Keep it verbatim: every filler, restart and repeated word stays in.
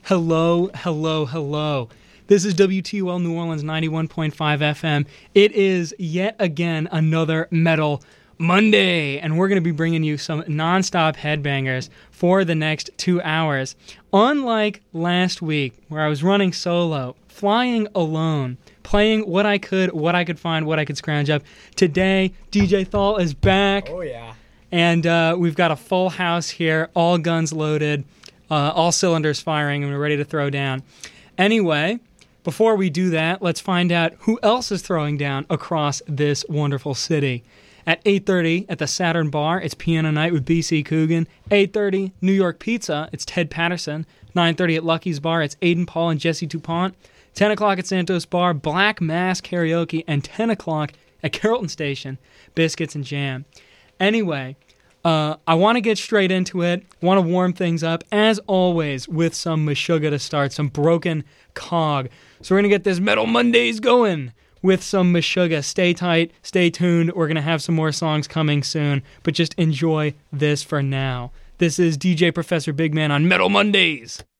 Hello, hello, hello. This is W T U L New Orleans ninety-one point five F M. It is yet again another Metal Monday, and we're going to be bringing you some nonstop headbangers for the next two hours. Unlike last week, where I was running solo, flying alone, playing what I could, what I could find, what I could scrounge up, today, D J Thal is back. Oh, yeah. And uh, we've got a full house here, all guns loaded, uh, all cylinders firing, and we're ready to throw down. Anyway, before we do that, let's find out who else is throwing down across this wonderful city. At eight thirty at the Saturn Bar, it's Piano Night with B C Coogan. eight thirty, New York Pizza, it's Ted Patterson. nine thirty at Lucky's Bar, it's Aiden Paul and Jesse Dupont. ten o'clock at Santos Bar, Black Mass Karaoke. And ten o'clock at Carrollton Station, Biscuits and Jam. Anyway, uh, I want to get straight into it. Want to warm things up, as always, with some Meshuggah to start, some Broken Cog. So we're going to get this Metal Mondays going with some Meshuggah. Stay tight, stay tuned. We're going to have some more songs coming soon, but just enjoy this for now. This is D J Professor Big Man on Metal Mondays.